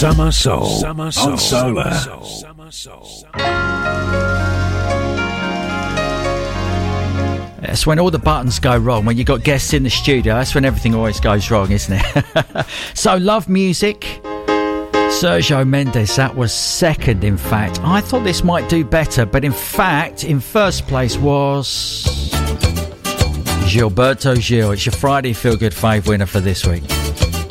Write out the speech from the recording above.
Summer Soul. Summer Soul. On Solar. Summer Soul. That's when all the buttons go wrong. When you've got guests in the studio, that's when everything always goes wrong, isn't it? So, Love Music. Sergio Mendes, that was second, in fact. I thought this might do better, but in fact, in first place was Gilberto Gil. It's your Friday Feel Good Fave winner for this week.